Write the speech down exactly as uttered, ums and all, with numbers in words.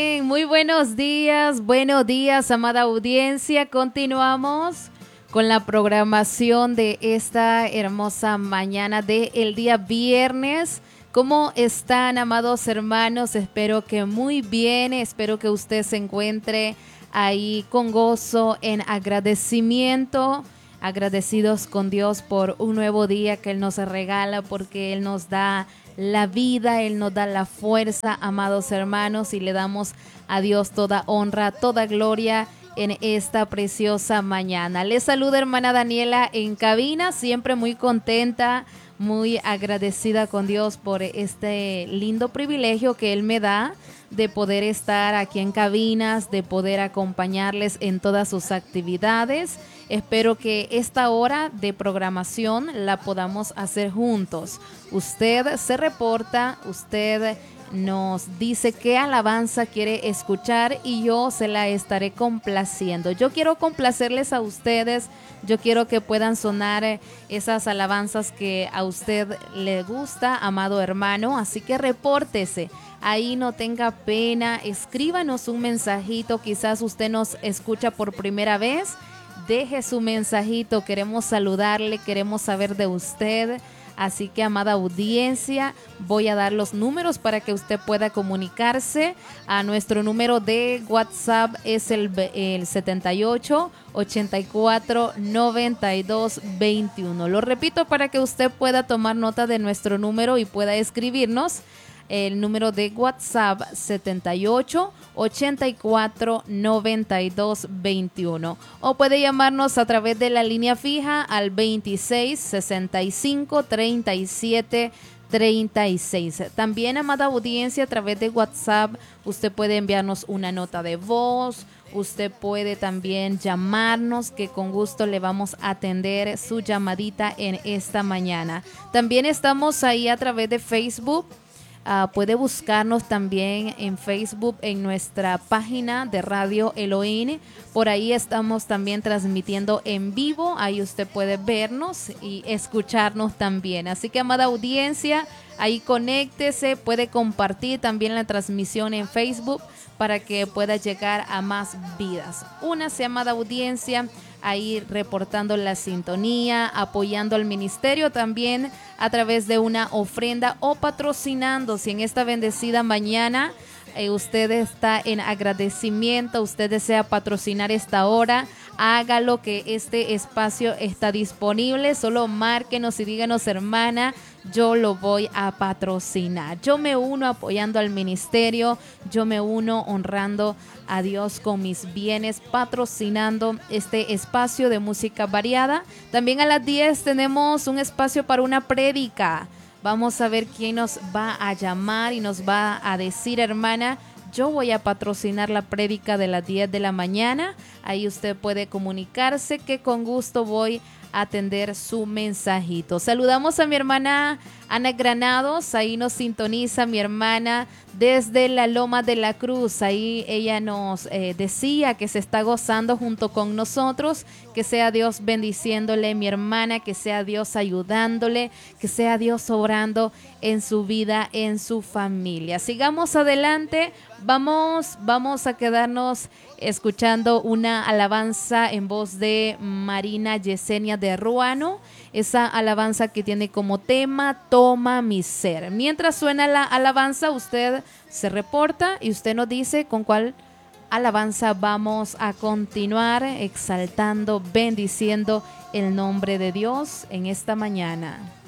Muy buenos días, buenos días, amada audiencia. Continuamos con la programación de esta hermosa mañana del día viernes. ¿Cómo están, amados hermanos? Espero que muy bien, espero que usted se encuentre ahí con gozo, en agradecimiento, agradecidos con Dios por un nuevo día que Él nos regala, porque Él nos da la vida, Él nos da la fuerza, amados hermanos, y le damos a Dios toda honra, toda gloria en esta preciosa mañana. Les saluda hermana Daniela en cabina, siempre muy contenta, muy agradecida con Dios por este lindo privilegio que Él me da de poder estar aquí en cabinas, de poder acompañarles en todas sus actividades. Espero que esta hora de programación la podamos hacer juntos. Usted se reporta, usted nos dice qué alabanza quiere escuchar y yo se la estaré complaciendo. Yo quiero complacerles a ustedes, yo quiero que puedan sonar esas alabanzas que a usted le gusta, amado hermano, así que repórtese. Ahí no tenga pena, escríbanos un mensajito, quizás usted nos escucha por primera vez, deje su mensajito, queremos saludarle, queremos saber de usted. Así que, amada audiencia, voy a dar los números para que usted pueda comunicarse. A nuestro número de WhatsApp es el, el setenta y ocho, ochenta y cuatro, noventa y dos, veintiuno. Lo repito para que usted pueda tomar nota de nuestro número y pueda escribirnos. El número de WhatsApp setenta y ocho, ochenta y cuatro, noventa y dos, veintiuno. O puede llamarnos a través de la línea fija al veintiséis, sesenta y cinco, treinta y siete, treinta y seis. También, amada audiencia, a través de WhatsApp usted puede enviarnos una nota de voz. Usted puede también llamarnos, que con gusto le vamos a atender su llamadita en esta mañana. También estamos ahí a través de Facebook. Uh, puede buscarnos también en Facebook, en nuestra página de Radio Elohim. Por ahí estamos también transmitiendo en vivo. Ahí usted puede vernos y escucharnos también. Así que, amada audiencia, ahí conéctese, puede compartir también la transmisión en Facebook para que pueda llegar a más vidas. Únase, amada audiencia, ahí reportando la sintonía, apoyando al ministerio también a través de una ofrenda o patrocinando. Si en esta bendecida mañana eh, usted está en agradecimiento, usted desea patrocinar esta hora, hágalo, que este espacio está disponible. Solo márquenos y díganos: hermana, yo lo voy a patrocinar. Yo me uno apoyando al ministerio, yo me uno honrando a Dios con mis bienes, patrocinando este espacio de música variada. También a las diez tenemos un espacio para una prédica. Vamos a ver quién nos va a llamar y nos va a decir: hermana, yo voy a patrocinar la prédica de las diez de la mañana. Ahí usted puede comunicarse, que con gusto voy a atender su mensajito. Saludamos a mi hermana Ana Granados, ahí nos sintoniza mi hermana desde la Loma de la Cruz. Ahí ella nos eh, decía que se está gozando junto con nosotros. Que sea Dios bendiciéndole, mi hermana, que sea Dios ayudándole, que sea Dios obrando en su vida, en su familia. Sigamos adelante, vamos, vamos a quedarnos escuchando una alabanza en voz de Marina Yesenia de Ruano. Esa alabanza que tiene como tema Toma mi ser. Mientras suena la alabanza, usted se reporta y usted nos dice con cuál alabanza vamos a continuar exaltando, bendiciendo el nombre de Dios en esta mañana.